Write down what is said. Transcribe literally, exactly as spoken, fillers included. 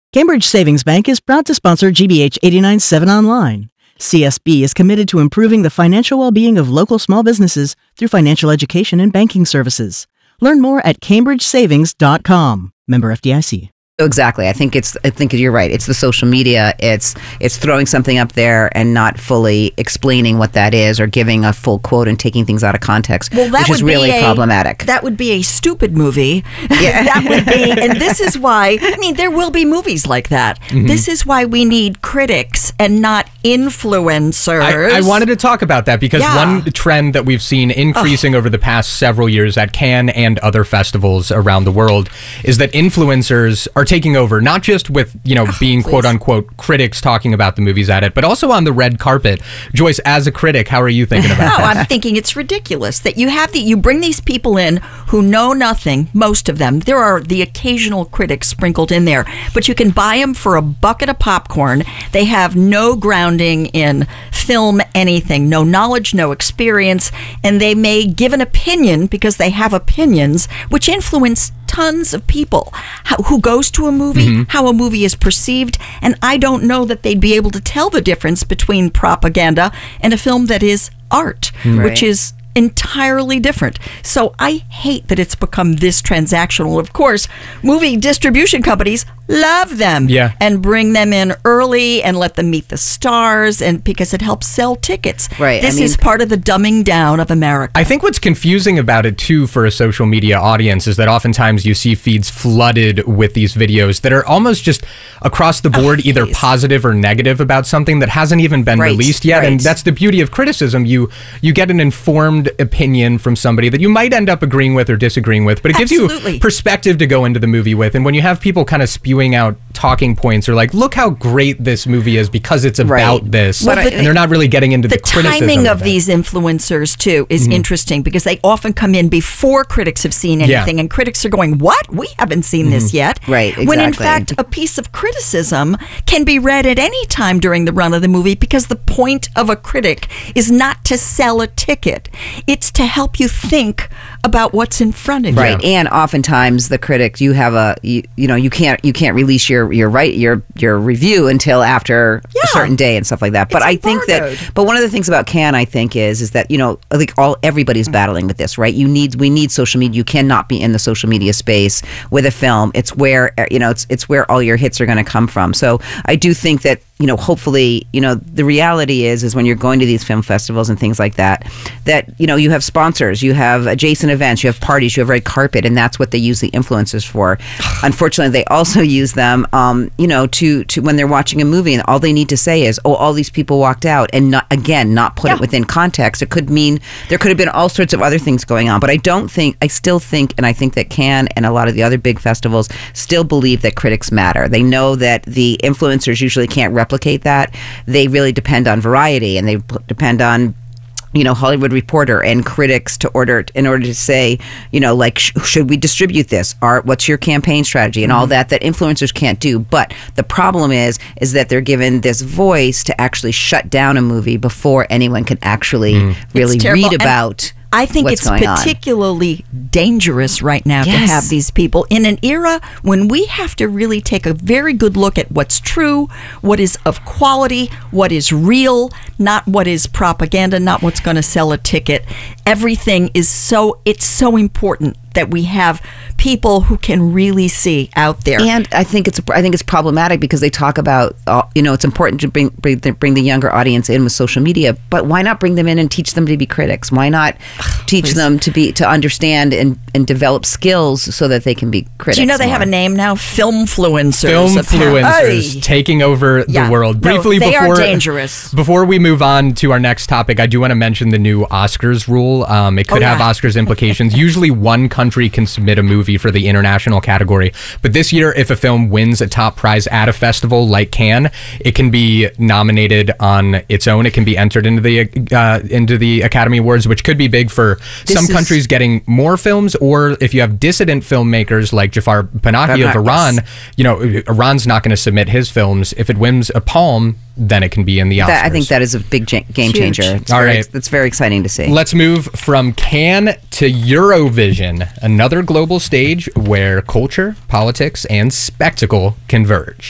Cambridge Savings Bank is proud to sponsor G B H eighty-nine point seven Online. C S B is committed to improving the financial well-being of local small businesses through financial education and banking services. Learn more at cambridge savings dot com. Member F D I C. Exactly. I think it's. I think you're right. It's the social media. It's it's throwing something up there and not fully explaining what that is, or giving a full quote and taking things out of context, well, that which would is really be a, problematic. That would be a stupid movie. Yeah. That would be, and this is why. I mean, there will be movies like that. Mm-hmm. This is why we need critics and not influencers. I, I wanted to talk about that because yeah. one trend that we've seen increasing oh. over the past several years at Cannes and other festivals around the world is that influencers are taking over, not just with, you know, oh, being please. quote unquote critics talking about the movies at it, but also on the red carpet. Joyce, as a critic, how are you thinking about no, this? I'm thinking it's ridiculous that you have the, you bring these people in who know nothing, most of them. There are the occasional critics sprinkled in there, but you can buy them for a bucket of popcorn. They have no grounding in film, anything, no knowledge, no experience, and they may give an opinion because they have opinions which influence tons of people how, who goes to a movie, mm-hmm. how a movie is perceived, and I don't know that they'd be able to tell the difference between propaganda and a film that is art, right. which is entirely different. So I hate that it's become this transactional. Of course, movie distribution companies love them yeah. and bring them in early and let them meet the stars, and because it helps sell tickets. Right. This I mean, is part of the dumbing down of America. I think what's confusing about it too for a social media audience is that oftentimes you see feeds flooded with these videos that are almost just across the board, oh, either positive or negative about something that hasn't even been right. released yet. Right. And that's the beauty of criticism. You you get an informed opinion from somebody that you might end up agreeing with or disagreeing with, but it Absolutely. gives you perspective to go into the movie with. And when you have people kind of spewing out talking points or like, look how great this movie is because it's about right. this, well, and they're not really getting into the, the criticism timing of, of these influencers too is mm-hmm. interesting because they often come in before critics have seen anything, yeah. and critics are going, what? We haven't seen mm-hmm. this yet. Right, exactly. When in fact, a piece of criticism can be read at any time during the run of the movie because the point of a critic is not to sell a ticket. It's to help you think about what's in front of you. Right, and oftentimes the critic, you have a, you, you know, you can't you can't release your your right your your review until after yeah. a certain day and stuff like that. But it's I embargoed. think that, but one of the things about Cannes, I think, is is that, you know, like all everybody's mm-hmm. battling with this, right? You need we need social media. You cannot be in the social media space with a film. It's where, you know, it's it's where all your hits are going to come from. So I do think that, you know, hopefully, you know, the reality is, is when you're going to these film festivals and things like that, that, you know, you have sponsors, you have adjacent events, you have parties, you have red carpet, and that's what they use the influencers for. Unfortunately, they also use them, um, you know, to, to when they're watching a movie and all they need to say is, oh, all these people walked out, and not, again, not put yeah. it within context. It could mean there could have been all sorts of other things going on. But I don't think, I still think, and I think that Cannes and a lot of the other big festivals still believe that critics matter. They know that the influencers usually can't replicate that. They really depend on Variety, and they p- depend on, you know, Hollywood Reporter and critics to order in order to say, you know, like, sh- should we distribute this? Or what's your campaign strategy and mm-hmm. all that that influencers can't do. But the problem is, is that they're given this voice to actually shut down a movie before anyone can actually mm. really read about. And I think What's it's particularly on. dangerous right now yes. to have these people in an era when we have to really take a very good look at what's true, what is of quality, what is real, not what is propaganda, not what's going to sell a ticket. Everything is so, it's so important that we have people who can really see out there. And I think it's I think it's problematic because they talk about, uh, you know, it's important to bring bring the, bring the younger audience in with social media, but why not bring them in and teach them to be critics? Why not teach Please. them to be to understand and, and develop skills so that they can be critics? Do you know they more? have a name now? Filmfluencers. Filmfluencers Hey. taking over Yeah. the world. No, Briefly, they before are dangerous. Before we move on to our next topic, I do want to mention the new Oscars rule. Um, it could Oh, have yeah. Oscars implications. Usually, one country can submit a movie for the international category, but this year, if a film wins a top prize at a festival like Cannes, it can be nominated on its own. It can be entered into the uh, into the Academy Awards, which could be big for This some is- countries getting more films, or if you have dissident filmmakers like Jafar Panahi of Panahi, Iran, yes. you know, Iran's not going to submit his films. If it wins a palm, then it can be in the Oscars. That, I think that is a big ja- game Huge. changer. It's All very, right. That's very exciting to see. Let's move from Cannes to Eurovision, another global stage where culture, politics, and spectacle converge.